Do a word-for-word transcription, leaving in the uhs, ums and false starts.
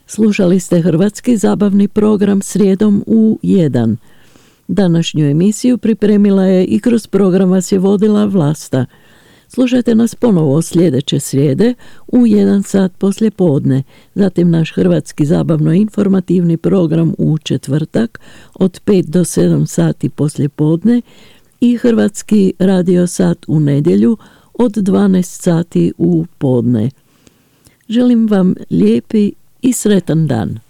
Slušali ste hrvatski zabavni program Srijedom u jedan. Današnju emisiju pripremila je i kroz program vas je vodila Vlasta. Slušajte nas ponovo sljedeće srijede u jedan sat poslje podne, zatim naš hrvatski zabavno-informativni program u četvrtak od pet do sedam sati poslje podne i hrvatski radio sat u nedjelju od dvanaest sati u podne. Želim vam lijepi i sretan dan.